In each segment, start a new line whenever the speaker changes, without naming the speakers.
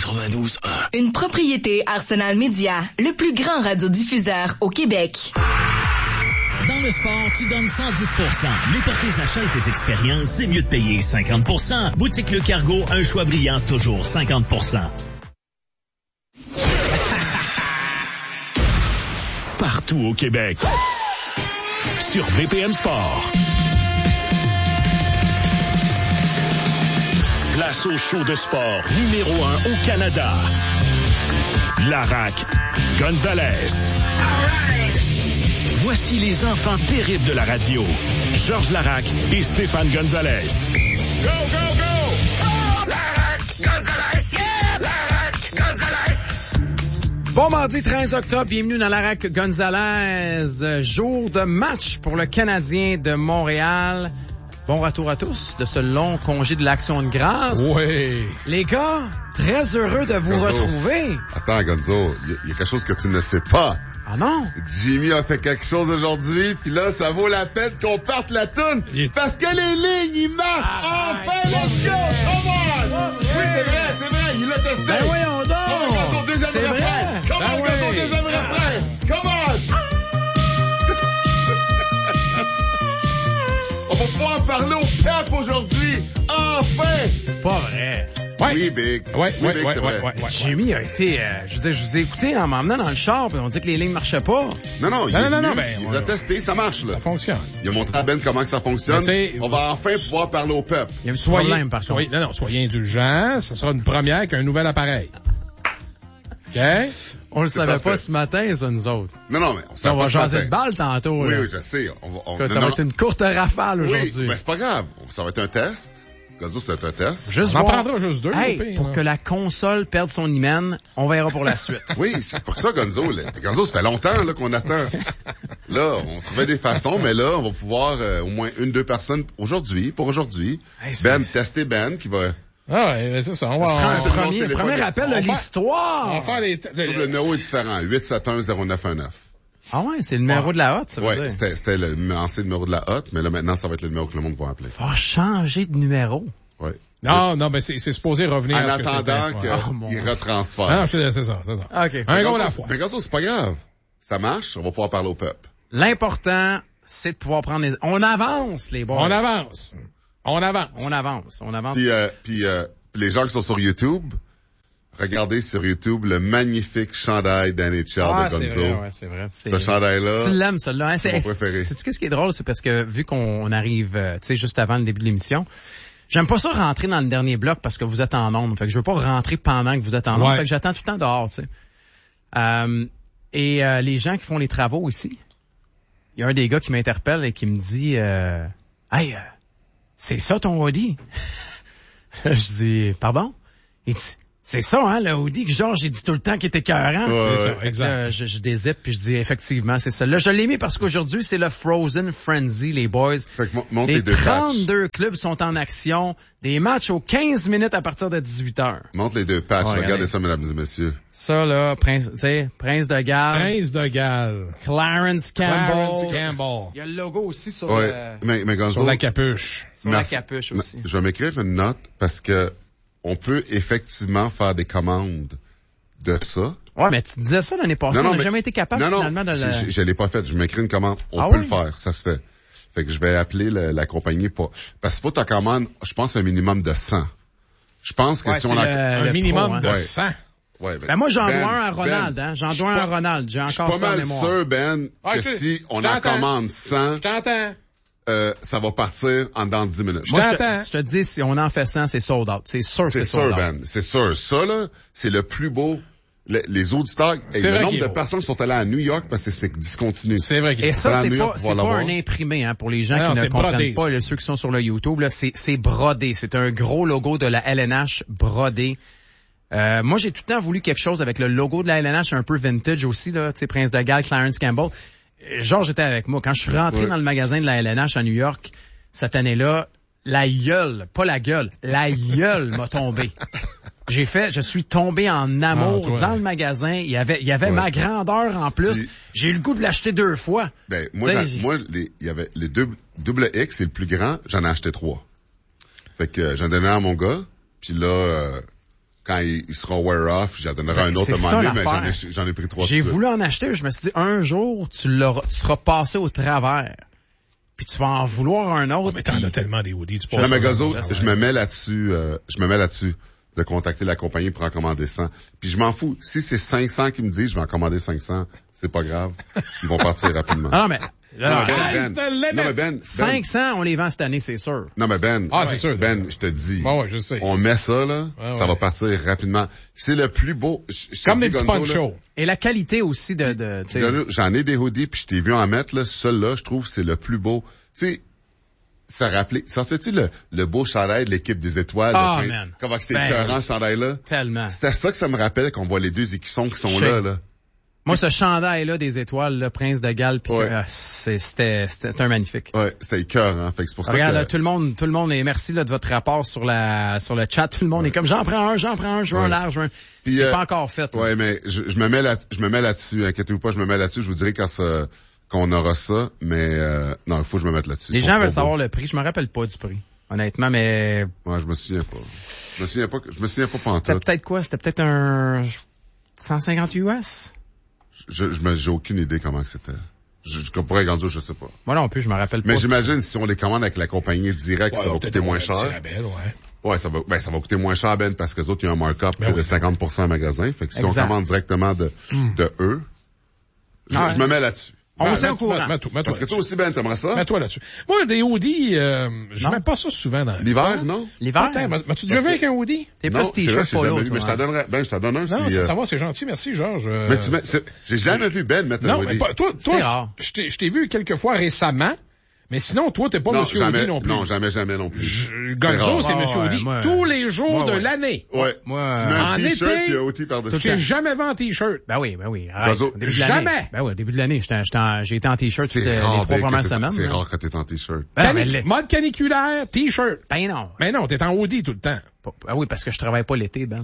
92.1.
Une propriété Arsenal Média, le plus grand radiodiffuseur au Québec.
Dans le sport, tu donnes 110%. Mais pour tes achats et tes expériences, c'est mieux de payer 50%. Boutique Le Cargo, un choix brillant, toujours 50%.
Partout au Québec. Sur BPM Sport. Place au show de sport numéro 1 au Canada. Laraque Gonzalez. Voici les enfants terribles de la radio. Georges Laraque et Stéphane Gonzalez.
Go, go, go! Oh, Laraque Gonzalez! Yeah! Laraque Gonzalez!
Bon mardi 13 octobre, bienvenue dans Laraque Gonzalez. Jour de match pour le Canadien de Montréal. Bon retour à tous de ce long congé de l'Action de grâce.
Oui.
Les gars, très heureux de vous retrouver.
Attends, Gonzo, il y a quelque chose que tu ne sais pas.
Ah non?
Jimmy a fait quelque chose aujourd'hui, puis là, ça vaut la peine qu'on parte la toune, parce que les lignes, ils marchent! Enfin, let's go! Come on! Oui, c'est vrai, il l'a testé!
Ben voyons donc!
On va son deuxième
C'est
refrain!
vrai!
Come on, son deuxième refrain! Come on! On va pouvoir parler au PEP aujourd'hui! Enfin!
C'est pas vrai.
Ouais.
Oui, Big.
Ouais,
C'est vrai.
Jimmy a été, je vous ai écouté en m'emmenant dans le char, puis on dit que les lignes marchaient pas.
Non, il
ben,
a testé, ça marche, là.
Ça fonctionne.
Il a montré à Ben comment que ça fonctionne. On va enfin pouvoir parler au peuple.
Il y a un petit problème, par contre.
Soyez indulgents. Ce sera une première avec un nouvel appareil. OK?
On le savait pas ce matin, ça, nous autres.
Non, mais on
va jaser de balle tantôt.
Oui,
là.
je sais.
Ça va être une courte rafale aujourd'hui.
Oui, mais c'est pas grave. Ça va être un test. Gonzo, c'est un test.
On en prendra juste deux.
Hey, pour que la console perde son hymen, on verra pour la suite.
Oui, c'est pour ça, Gonzo. Gonzo, ça fait longtemps là, qu'on attend. Là, on trouvait des façons, mais là, on va pouvoir au moins 1-2 personnes pour aujourd'hui. Hey, tester Ben qui va...
Ah ouais, c'est ça. On va
premier appel de l'histoire.
On va faire le numéro est différent. 871-0919.
Ah ouais, c'est le numéro de la hotte, ça veut dire.
C'était l'ancien numéro de la hotte, mais là, maintenant, ça va être le numéro que le monde va appeler.
Faut changer de numéro.
Oui.
Non, mais c'est supposé revenir
en attendant qu'il retransfère.
Ah, c'est ça.
OK.
Un gars à la fois.
Mais Gonzo, c'est pas grave. Ça marche, on va pouvoir parler au peuple.
L'important, c'est de pouvoir prendre les... On avance, les boys.
On avance.
Puis les gens qui sont sur YouTube, regardez sur YouTube le magnifique chandail d'NHL de Gonzo.
C'est vrai.
Ce chandail-là.
Tu l'aimes, celui-là. Hein?
C'est mon préféré.
C'est ce qui est drôle, c'est parce que vu qu'on arrive, juste avant le début de l'émission, j'aime pas ça rentrer dans le dernier bloc parce que vous êtes en onde. Fait que je veux pas rentrer pendant que vous êtes en onde. Fait que j'attends tout le temps dehors, tu sais. Et les gens qui font les travaux ici, il y a un des gars qui m'interpelle et qui me dit, hey, c'est ça ton hoodie? Je dis, pardon? Il dit, c'est ça, hein, le hoodie que Georges, j'ai dit tout le temps qu'il était écœurant.
Ouais,
c'est ça, exact.
Je dézippe puis je dis, effectivement, c'est ça. Là, je l'ai mis parce qu'aujourd'hui, c'est le Frozen Frenzy, les boys.
Fait que monte
les
deux
32 clubs sont en action. Des matchs aux 15 minutes à partir de 18h.
Montre les deux patchs. Regardez ça, mesdames et messieurs.
Ça, là, Prince de Galles. Clarence Campbell. Il y a le logo aussi sur,
mais Gonzo,
sur la capuche.
Sur la capuche aussi.
Je vais m'écrire une note parce que on peut effectivement faire des commandes de ça.
Ouais, mais tu disais ça l'année passée. On n'a jamais été capable finalement de
je l'ai pas fait. Je m'écris une commande. On peut le faire. Ça se fait. Fait que je vais appeler la compagnie pour... Parce que pour ta commande, je pense un minimum de 100. Je pense que si on a...
un minimum de 100.
Ouais,
ben moi, j'en dois un à Ronald, hein. J'en dois un à Ronald. J'ai encore ça en mémoire.
Je suis pas mal sûr, Ben, que si on en commande 100...
Je t'entends.
Ça va partir en dans 10 minutes.
Je te dis, si on en fait 100, c'est sold out. C'est sûr que c'est sold out.
Ben. C'est sûr. Ça, là, c'est le plus beau... Les auditeurs, le nombre de personnes qui sont allées à New York parce que c'est discontinu.
C'est vrai qu'il
Et ça, c'est pas un imprimé, hein, pour les gens qui ne comprennent pas, ceux qui sont sur le YouTube, là, c'est brodé. C'est un gros logo de la LNH brodé. Moi, j'ai tout le temps voulu quelque chose avec le logo de la LNH un peu vintage aussi, là, tu sais, Prince de Galles, Clarence Campbell. Georges était avec moi. Quand je suis rentré dans le magasin de la LNH à New York, cette année-là, la gueule m'a tombé. Je suis tombé en amour dans le magasin. Il y avait ma grandeur en plus. J'ai eu le goût de l'acheter 2 fois.
Ben, moi, il y avait les double X, c'est le plus grand. J'en ai acheté 3. Fait que j'en donnais à mon gars. Puis là, quand ils seront wear-off, j'en donnerai un autre à un moment donné, mais j'en ai pris 3.
J'ai voulu en acheter, je me suis dit, un jour, tu seras passé au travers. Puis tu vas en vouloir un autre.
Mais t'en as tellement des hoodies, tu
penses. Non, mais Gazo, je me mets là-dessus, de contacter la compagnie pour en commander 100. Puis je m'en fous. Si c'est 500 qui me disent, je vais en commander 500, c'est pas grave. Ils vont partir rapidement.
Non, mais...
Non, mais Ben.
500, on les vend cette année, c'est sûr.
Non, mais Ben.
C'est sûr.
Ben, je te dis.
Ouais, je sais.
On met ça, là. Ça va partir rapidement. C'est le plus beau.
Comme des petits ponchos.
Et la qualité aussi
J'en ai des hoodies, puis je t'ai vu en mettre, là. Celui-là, je trouve, c'est le plus beau. Tu sais, ça rappelait, sais-tu le beau chandail de l'équipe des étoiles?
Man.
Comment c'était écœurant, ce chandail-là?
Tellement.
C'était ça que ça me rappelle qu'on voit les deux écussons qui sont là.
Moi, ce chandail-là des étoiles, le Prince de Galles, puis c'était un magnifique.
Ouais, c'était écœurant. Fait que c'est pour ça
Regarde,
que...
là, tout le monde, et merci, là, de votre rapport sur le chat. Tout le monde est comme, j'en prends un, je veux un large, Puis, c'est pas encore fait.
Ouais, mais je me mets là-dessus. Inquiétez-vous pas, je me mets là-dessus. Je vous dirai qu'on aura ça, mais non, il faut que je me mette là-dessus.
Les gens veulent savoir le prix. Je me rappelle pas du prix, honnêtement, mais...
Ouais, je me souviens pas. Je me souviens pas pantoute.
C'était peut-être quoi? C'était peut-être un 150 US?
J'ai aucune idée comment que c'était. Pour un Ganzo, je sais pas.
Moi non plus, je me rappelle pas.
Mais j'imagine, si on les commande avec la compagnie direct, ça va coûter moins cher. Ouais, ça va coûter moins cher, Ben, parce que les autres, il y a un markup de 50% en magasin. Fait que si on commande directement de eux, je me mets là-dessus.
On s'est au courant.
Parce que toi aussi, Ben, t'aimerais ça?
Mets-toi là-dessus. Moi, des hoodies, je mets pas ça souvent dans
l'hiver, non?
L'hiver?
M'as-tu déjà vu avec un hoodie?
T'es plus t-shirt polo,
mais je t'en donnerai, Ben, je t'en donne un.
Non, ça va, c'est gentil, merci, Georges.
Mais j'ai jamais vu Ben mettre un hoodie.
Non, mais toi, je t'ai vu quelques fois récemment. Mais sinon, toi, t'es pas Monsieur Audi non plus.
Non, jamais non plus.
Gonzo, c'est Monsieur Audi tous les jours de l'année.
Ouais.
Moi,
tu mets un t-shirt puis un Audi par-dessus.
Tu n'as jamais vu en t-shirt.
Ben oui.
Jamais.
Ben oui, au début de l'année, j'ai été en t-shirt les 3 premières semaines.
C'est rare quand t'es en t-shirt.
Mode caniculaire, t-shirt.
Ben non.
Ben non, t'es en Audi tout le temps.
Ah oui, parce que je travaille pas l'été, Ben.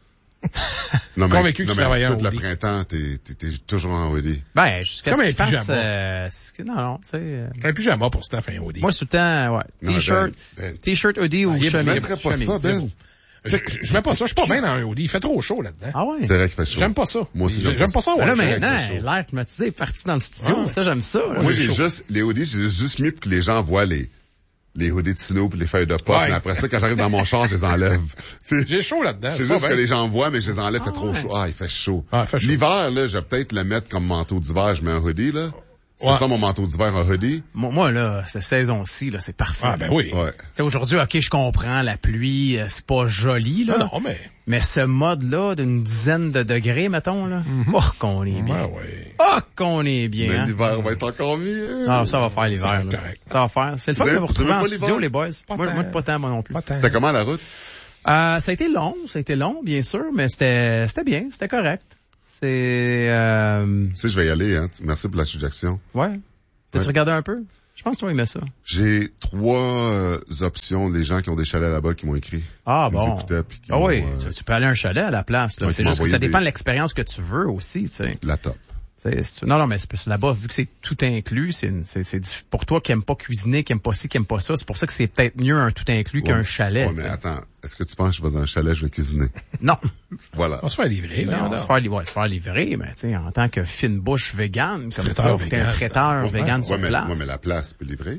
Non, mais,
convaincu que tu travaillais en
Audi. Tout le printemps, t'es toujours en Audi.
Ben, jusqu'à ce qu'il fasse, non, tu sais.
Un pyjama pour Steph en Audi.
Moi, c'est tout le temps, ouais. T-shirt, Audi ou chemise.
Je mettrais pas ça, Ben.
Je mets pas ça, je suis pas bien dans un Audi. Il fait trop chaud là-dedans.
Ah ouais?
C'est vrai qu'il fait chaud.
J'aime pas ça.
Moi aussi,
j'aime pas ça, ouais.
Là, maintenant, l'air climatisé est parti dans le studio. Ça, j'aime ça.
Moi, les Audi, j'ai juste mis pour que les gens voient les hoodies de Snoop, les feuilles de pop, mais après ça, quand j'arrive dans mon char, je les enlève.
J'ai chaud là-dedans.
C'est juste que les gens voient, mais je les enlève, il fait trop chaud. Ah, il fait chaud. L'hiver, là, je vais peut-être le mettre comme manteau d'hiver, je mets un hoodie, là. C'est ça mon manteau d'hiver, un hoodie.
Moi, là, cette saison-ci, là, c'est parfait.
Ah, ben oui.
Ouais.
T'sais, aujourd'hui, OK, je comprends, la pluie, c'est pas joli, là.
Non,
mais ce mode-là, d'une dizaine de degrés, mettons, là. Oh, qu'on est bien. Oh, qu'on est bien.
Mais l'hiver va être encore mieux.
Non, ça va faire l'hiver, là. Ça va faire. C'est le fun de vous retrouver en studio, les boys. Moi, pas tant, moi non plus.
C'était comment la route?
Ça a été long, bien sûr, mais c'était bien, c'était correct.
Tu sais, je vais y aller, hein. Merci pour la suggestion.
Ouais. T'as-tu regardé un peu? Je pense que tu vas aimer ça.
J'ai 3 options, les gens qui ont des chalets là-bas qui m'ont écrit.
Ah bon.
Ah
oui, tu peux aller à un chalet à la place, là. C'est juste que ça dépend de l'expérience que tu veux aussi, tu sais.
La top.
Non, mais c'est là-bas, vu que c'est tout inclus, c'est pour toi qui aime pas cuisiner, qui aime pas ci, qui aime pas ça, c'est pour ça que c'est peut-être mieux un tout inclus qu'un chalet.
Ouais, mais attends, est-ce que tu penses que je vais dans un chalet, je vais cuisiner?
Non.
Voilà.
On se fait livrer, là.
On va se faire livrer, mais tu sais, en tant que fine bouche végane, comme ça, t'es un traiteur végane sur place.
Ouais, mais la place peut livrer.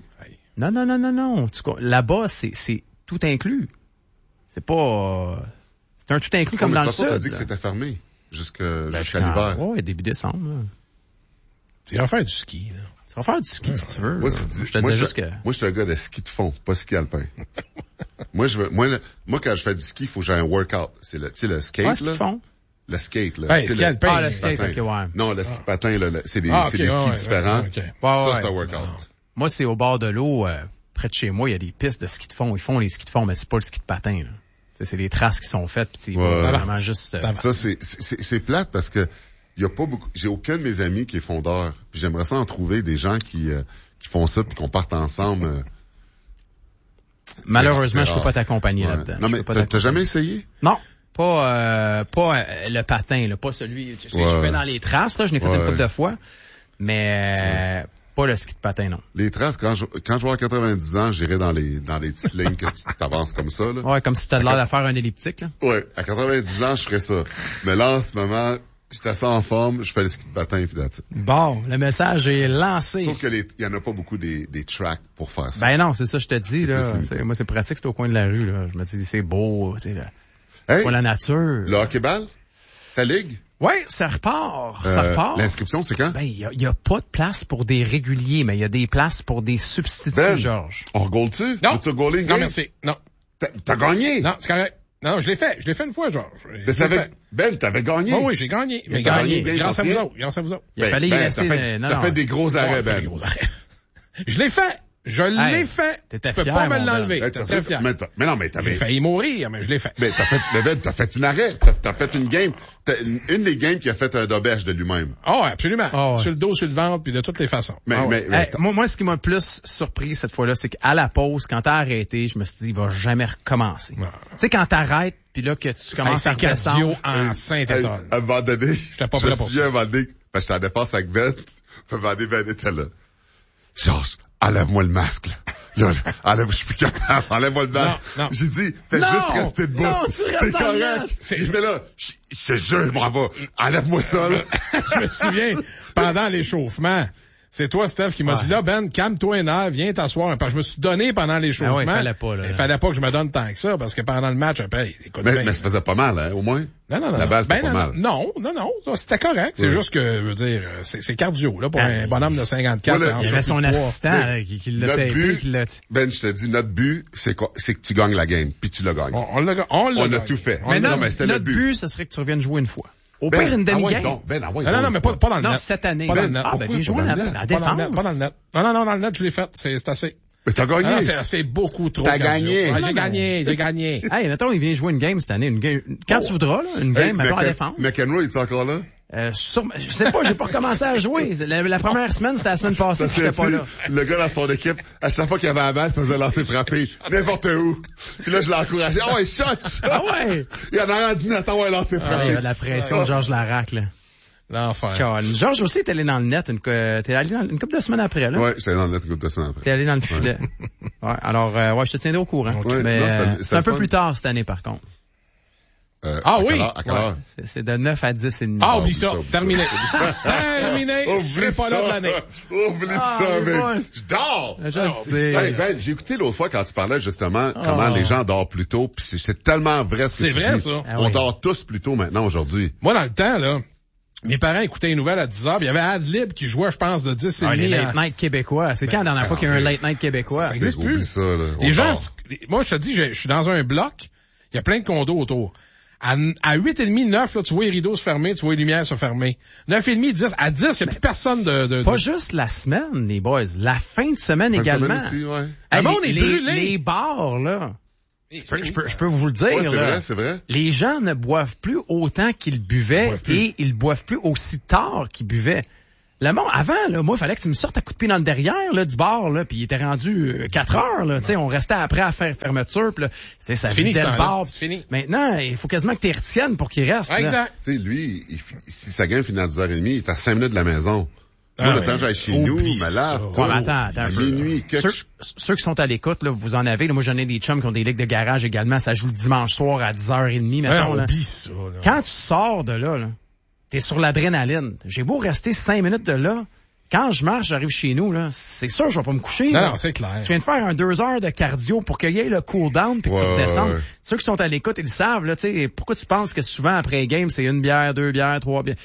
Non. Là-bas, c'est tout inclus. C'est pas, c'est un tout inclus comme dans le sud.
T'as dit que c'était fermé. Jusqu'à l'hiver.
Ouais, début décembre, là.
Tu vas faire du ski, là.
Tu vas faire du ski, si tu veux.
Moi, je suis un gars de ski de fond, pas ski alpin. moi, quand je fais du ski, il faut que j'ai un workout. C'est le skate, là.
Ski de fond.
Le skate, là.
Ouais, ski alpin.
Le skate, ok, ouais.
Non, le ski de patin, là, c'est des skis différents. Ça, c'est un workout.
Moi, c'est au bord de l'eau, près de chez moi, il y a des pistes de ski de fond. Ils font les skis de fond, mais c'est pas le ski de patin, là. C'est des traces qui sont faites, puis c'est vraiment juste...
Ça, c'est plate parce que y a pas beaucoup... J'ai aucun de mes amis qui est fondeur. Puis j'aimerais ça en trouver des gens qui font ça puis qu'on parte ensemble.
Malheureusement, je peux pas t'accompagner là-dedans.
Non, mais t'as jamais essayé?
Non. Pas le patin, là, pas celui... Je l'ai fait dans les traces, là, je l'ai fait une couple de fois. Mais Pas le ski de patin, non.
Les traces, quand je vais avoir 90 ans, j'irai dans les petites lignes que tu t'avances comme ça, là.
Ouais, comme si tu as l'air de faire un elliptique, là.
Ouais. À 90 ans, je ferais ça. Mais là, en ce moment, j'étais assez en forme, je fais le ski de patin, puis that's it.
Bon, le message est lancé.
Sauf que il y en a pas beaucoup des tracks pour faire ça.
Ben non, c'est ça, je te dis, là. Moi, c'est pratique, c'est au coin de la rue, là. Je me dis, c'est beau, tu sais, là.
Hey,
pour la nature.
Le hockey-ball? Ta ligue?
Ouais, ça repart. Ça repart.
L'inscription, c'est quand?
Ben, il y a pas de place pour des réguliers, mais il y a des places pour des substituts, Georges.
On goal-tu?
Non.
Veux-tu goaler?
Non, merci. Non.
T'as gagné?
Non, c'est correct. Non, je l'ai fait. Je l'ai fait une fois, Georges.
Ben, t'avais gagné.
Oui, j'ai gagné. Mais gagné. Grâce à vous autres.
Il fallait y laisser...
T'as fait des gros arrêts, Ben.
Je l'ai fait. Je l'ai fait.
T'étais
fier, tu peux pas me l'enlever. T'es très fier.
Mais non, mais t'avais...
J'ai failli mourir, mais je l'ai fait.
Mais t'as fait une arrêt. T'as fait une game. Une des games qui a fait un d'auberge de lui-même.
Oh, absolument. Oh, ouais. Sur le dos, sur le ventre, puis de toutes les façons.
Moi, ce qui m'a le plus surpris cette fois-là, c'est qu'à la pause, quand t'as arrêté, je me suis dit, il va jamais recommencer. Tu sais, quand t'arrêtes, puis là, que tu commences à redescendre.
En Saint-Étienne.
À un moment donné,
j'étais pas prêt pour ça.
Je me suis dit, à un moment donné, parce que j'étais en défense avec Ben, puis à un moment donné, Ben était là. Georges, enlève-moi le masque, là. Là, je suis plus capable. Enlève-moi le masque.
Non.
J'ai dit, fais juste rester debout.
Non, tu restes
t'es correct. Je vais là, je te jure, je m'en vais. Enlève-moi ça, là.
Je me souviens, pendant l'échauffement, c'est toi, Steph, qui m'a dit, là, Ben, calme-toi un heure, viens t'asseoir. Parce que je me suis donné pendant l'échauffement.
Il fallait pas, là.
Il fallait pas que je me donne tant que ça, parce que pendant le match, après, écoute,
mais ça faisait pas mal, hein, au moins.
Non.
La balle fait pas mal.
Non. C'était correct. C'est juste que, je veux dire, c'est cardio, là, pour un bonhomme de 54 ans.
Il y avait son assistant, qui l'a payé,
Ben, je te dis, notre but, c'est que tu gagnes la game, puis tu l'as gagné.
On a
tout fait.
Mais notre but, ce serait que tu reviennes jouer une fois. Au pire, une demi-game.
Non, mais pas dans le net.
Non, cette année.
Pas dans le net.
Viens jouer à la défense.
Pas dans le net. Non, dans le net, je l'ai fait. C'est assez.
Mais t'as gagné.
C'est beaucoup trop.
T'as gagné.
J'ai gagné.
Hey, mettons, il vient jouer une game cette année. Quand tu voudras, là, une game, mettons, à défense.
McEnroe, est-il encore là?
Je sais pas, j'ai pas recommencé à jouer. La première semaine, c'était la semaine passée, j'étais pas là.
Le gars dans son équipe, à chaque fois qu'il avait la balle, il faisait lancer frapper. N'importe où. Puis là, je l'ai encouragé. Ah ouais, shot!
Ah ouais!
Il en a rendu Nathan, ouais, lancer frapper.
Il y a la pression de Georges Larac, là.
L'enfer.
Georges aussi est allé dans le net t'es allé dans une couple de semaines après, là.
Ouais, j'étais dans le net une couple de semaines après.
T'es allé dans le filet. Ouais, alors, je te tiendrai au courant.
Okay.
Mais c'est un peu
fun.
Plus tard cette année, par contre.
Oui?
À quelle heure?
C'est de 9 à 10 et demi.
Ah, oublie ça. Terminé. Terminé. Je serai pas là de l'année.
Oublie ça, mec. Je dors.
Je sais.
Ben, j'ai écouté l'autre fois quand tu parlais justement comment les gens dorment plus tôt, puis c'est tellement vrai ce que tu dis.
C'est vrai, ça.
On dort tous plus tôt maintenant aujourd'hui.
Moi, dans le temps, là, mes parents écoutaient les nouvelles à 10h, puis il y avait Adlib qui jouait, je pense, de 10 et demi.
Les late night québécois. C'est quand la dernière fois qu'il y a eu un late night québécois?
Ça existe plus.
Ça, là.
Les gens, moi, je te dis, je suis dans un bloc, il y a plein de condos autour. À 8h30, 9, là, tu vois les rideaux se fermer, tu vois les lumières se fermer. 9h30, 10, à 10, il n'y a plus personne
Pas juste la semaine, les boys. La fin de semaine également.
Aussi, ouais.
On est brûlé.
Les bars, là. Je peux vous le dire.
Ouais, c'est vrai.
Les gens ne boivent plus autant qu'ils buvaient et ils boivent plus aussi tard qu'ils buvaient. Avant, là, moi, il fallait que tu me sortes à coup de pied dans le derrière, là, du bar, là, puis il était rendu 4 heures, là, tu sais, on restait après à faire fermeture, puis là, ça vidait le bar.
C'est fini.
Maintenant, il faut quasiment que tu retiennes pour qu'il reste.
Exact.
Tu sais, lui, si sa game finit à 10h30, il est à 5 minutes de la maison. Moi, le temps que j'aille chez nous, me lave, tout.
Attends,
minuit,
ceux qui sont à l'écoute, là, vous en avez, là, moi, j'en ai des chums qui ont des ligues de garage également, ça joue le dimanche soir à 10h30, mettons, là.
Ça, là.
Quand tu sors de là, t'es sur l'adrénaline. J'ai beau rester 5 minutes de là. Quand je marche, j'arrive chez nous, là, c'est sûr, je vais pas me coucher.
Non, c'est clair.
Tu viens de faire 2 heures de cardio pour qu'il y ait le cool down puis que tu redescendes. Ceux qui sont à l'écoute, ils le savent, là, tu sais. Pourquoi tu penses que souvent, après game, c'est 1 bière, 2 bières, 3 bières?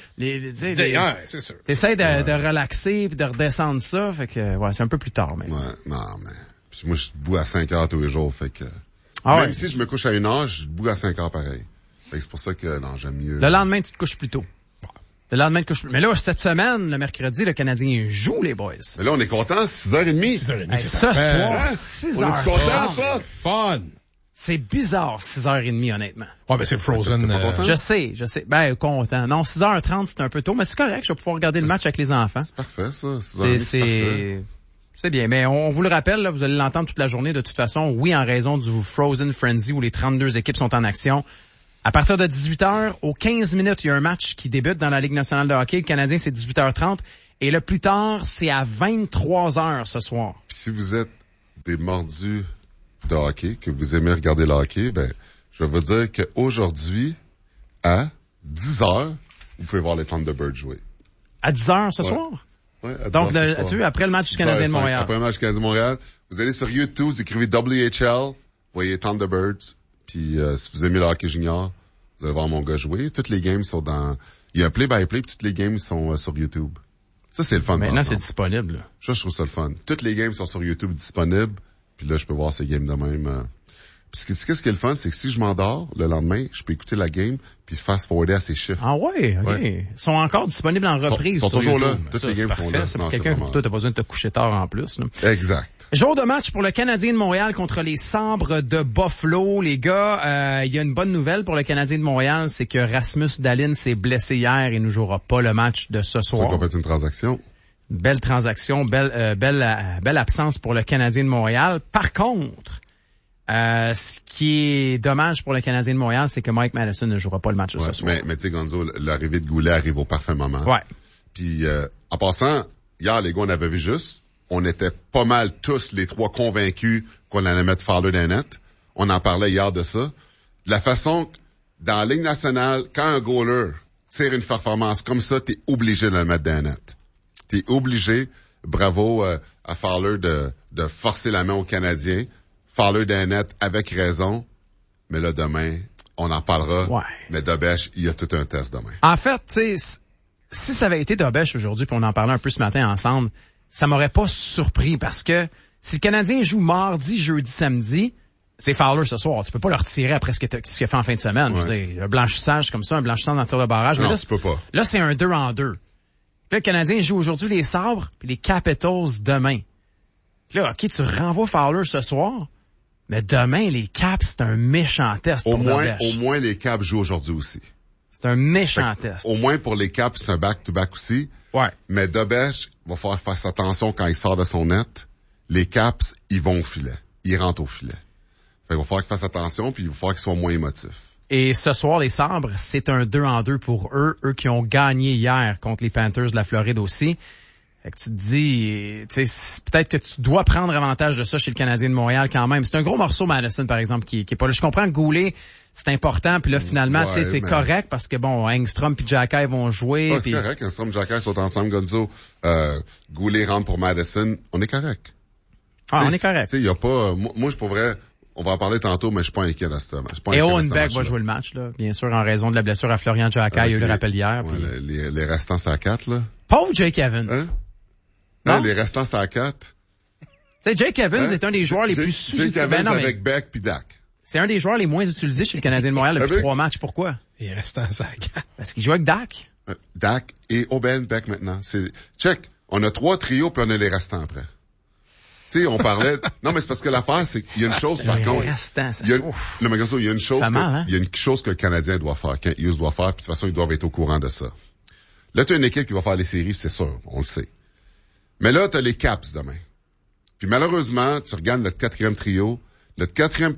C'est sûr.
T'essaies de relaxer puis de redescendre ça. Fait que, c'est un peu plus tard, même.
Ouais, non, mais. Puis moi, je suis debout à 5 heures tous les jours, fait que. Même si je me couche à 1 heure, je suis debout à 5 heures pareil. Fait que c'est pour ça que, non, j'aime mieux.
Le lendemain, tu te couches plus tôt. Le lendemain, mais là, cette semaine, le mercredi, le Canadien joue, les boys.
Mais là, on est content, 6h30.
6h30.
Ce soir, 6h.
On est content, ça?
Fun.
C'est bizarre, 6h30, honnêtement.
Ouais, ben, c'est Frozen.
Je sais. Ben, content. Non, 6h30, c'est un peu tôt, mais c'est correct, je vais pouvoir regarder le match avec les enfants.
C'est parfait, ça. 6h30,
c'est bien, mais on vous le rappelle, là, vous allez l'entendre toute la journée, de toute façon. Oui, en raison du Frozen Frenzy où les 32 équipes sont en action. À partir de 18h, aux 15 minutes, il y a un match qui débute dans la Ligue nationale de hockey. Le Canadien, c'est 18h30. Et le plus tard, c'est à 23h ce soir.
Puis si vous êtes des mordus de hockey, que vous aimez regarder le hockey, ben, je vais vous dire qu'aujourd'hui, à 10h, vous pouvez voir les Thunderbirds jouer.
À 10h ce soir?
Ouais,
donc, après le match du Canadien de Montréal.
Après le match du Canadien de Montréal, vous allez sur YouTube, vous écrivez WHL, vous voyez Thunderbirds, puis si vous aimez le hockey junior, vous allez voir mon gars jouer. Toutes les games sont dans... Il y a un play-by-play, puis toutes les games sont sur YouTube. Ça, c'est le fun.
Maintenant, c'est disponible. Là.
Je trouve ça le fun. Toutes les games sont sur YouTube disponibles, puis là, je peux voir ces games de même... Puis qu'est-ce qui est le fun, c'est que si je m'endors le lendemain, je peux écouter la game puis fast-forwarder à ces chiffres.
Ah ouais, ok. Ouais. Ils sont encore disponibles en reprise.
Ils sont toujours
YouTube.
là. Toutes les games sont là.
C'est pour quelqu'un comme toi, t'as pas besoin de te coucher tard en plus. Là.
Exact.
Jour de match pour le Canadien de Montréal contre les Sabres de Buffalo. Les gars, il y a une bonne nouvelle pour le Canadien de Montréal, c'est que Rasmus Dahlin s'est blessé hier et ne jouera pas le match de ce soir.
Donc on fait une transaction.
Belle transaction, belle absence pour le Canadien de Montréal. Par contre... ce qui est dommage pour le Canadien de Montréal, c'est que Mike Matheson ne jouera pas le match de ce soir.
Mais tu sais, Gonzo, l'arrivée de Goulet arrive au parfait moment.
Ouais.
Puis, en passant, hier, les gars, on avait vu juste, on était pas mal tous les trois convaincus qu'on allait mettre Fowler dans le net. On en parlait hier de ça. La façon, dans la Ligue nationale, quand un goaler tire une performance comme ça, t'es obligé de le mettre dans le net. T'es obligé, bravo à Fowler de forcer la main aux Canadiens. Fowler d'un net avec raison, mais là, demain, on en parlera.
Ouais.
Mais Dobèche, il y a tout un test demain.
En fait, tu sais, si ça avait été Dobèche aujourd'hui, puis on en parlait un peu ce matin ensemble, ça m'aurait pas surpris parce que si le Canadien joue mardi, jeudi, samedi, c'est Fowler ce soir. Tu peux pas le retirer après ce qu'il a fait en fin de semaine. Ouais. Un blanchissage comme ça, un blanchissage dans le tir de barrage.
Non,
mais là,
tu peux pas.
Là, c'est un 2-en-2. Puis là, le Canadien joue aujourd'hui les Sabres puis les Capitals demain. Puis là, OK, tu renvoies Fowler ce soir. Mais demain, les Caps, c'est un méchant test pour Dobèche.
Au moins, les Caps jouent aujourd'hui aussi.
C'est un méchant test.
Au moins, pour les Caps, c'est un back-to-back aussi.
Ouais.
Mais Dobèche va falloir faire attention quand il sort de son net. Les Caps, ils vont au filet. Ils rentrent au filet. Fait qu'il va falloir qu'il fasse attention, puis il va falloir qu'il soit moins émotif.
Et ce soir, les Sabres, c'est un 2-en-2 pour eux. Eux qui ont gagné hier contre les Panthers de la Floride aussi. Fait que tu te dis, tu sais, peut-être que tu dois prendre avantage de ça chez le Canadien de Montréal quand même. C'est un gros morceau, Madison, par exemple, qui est pas là. Je comprends que Goulet, c'est important, puis là, finalement, tu sais, c'est correct parce que bon, Engstrom puis Xhekaj vont jouer.
C'est correct, Engstrom et Xhekaj sont ensemble, Gonzo. Goulet rentre pour Madison. On est correct.
Ah, on est correct.
Tu sais, il y a pas, moi, je pourrais, on va en parler tantôt, mais je suis pas inquiet à ce match.
Et Owen Beck va jouer le match, là. Bien sûr, en raison de la blessure à Florian Xhekaj, il y a eu le rappel hier.
Ouais, puis... les restants, c'est à 4, là.
Pauvre Jake Evans.
Hein? Non, les restants, c'est à 4.
Tu sais, Jake Evans est un des joueurs les plus sous-utilisés.
Jake Evans avec Beck puis Dak.
C'est un des joueurs les moins utilisés chez le Canadien de Montréal depuis 3 matchs. Pourquoi?
Les restants, c'est à 4.
Parce qu'il joue avec Dak.
Dak et Oben Beck maintenant. Check. On a 3 trios puis on a les restants après. Tu sais, on parlait... Non, mais c'est parce que l'affaire, c'est qu'il y a une chose, par contre... Il y a une chose que le Canadien doit faire, Kent Hughes doit faire, puis de toute façon, ils doivent être au courant de ça. Là, tu as une équipe qui va faire les séries, c'est sûr, on le sait. Mais là, tu as les Caps demain. Puis malheureusement, tu regardes notre 4e trio. Notre 4e